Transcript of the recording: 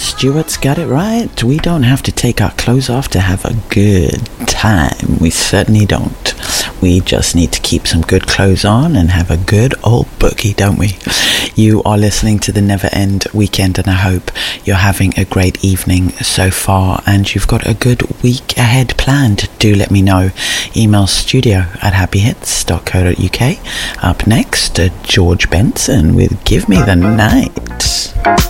Stewart's got it right. We don't have to take our clothes off to have a good time. We certainly don't. We just need to keep some good clothes on and have a good old boogie, don't we? You are listening to the Never End Weekend, and I hope you're having a great evening so far and you've got a good week ahead planned. Do let me know. Email studio@happyhits.co.uk. Up next, George Benson with Give Me the Night.